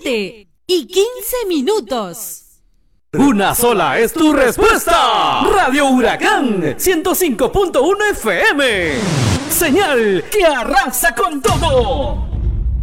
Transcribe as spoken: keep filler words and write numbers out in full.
siete y quince minutos. Una sola es tu respuesta. Radio Huracán ciento cinco punto uno F M. Señal que arrasa con todo.